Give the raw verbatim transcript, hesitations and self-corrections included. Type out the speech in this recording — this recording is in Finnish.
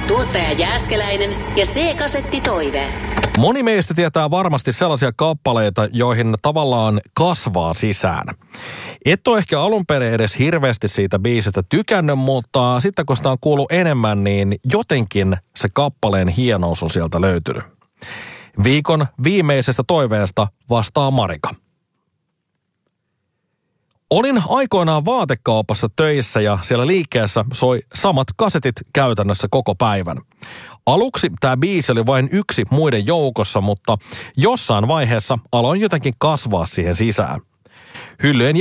Tuottaja Jääskeläinen ja C-kasetti Toive. Moni meistä tietää varmasti sellaisia kappaleita, joihin tavallaan kasvaa sisään. Et ole ehkä alun perin edes hirveästi siitä biisistä tykännyt, mutta sitten kun sitä on kuullut enemmän, niin jotenkin se kappaleen hienous on sieltä löytynyt. Viikon viimeisestä toiveesta vastaa Marika. Olin aikoinaan vaatekaupassa töissä ja siellä liikkeessä soi samat kasetit käytännössä koko päivän. Aluksi tämä biisi oli vain yksi muiden joukossa, mutta jossain vaiheessa aloin jotenkin kasvaa siihen sisään. Hyllyjen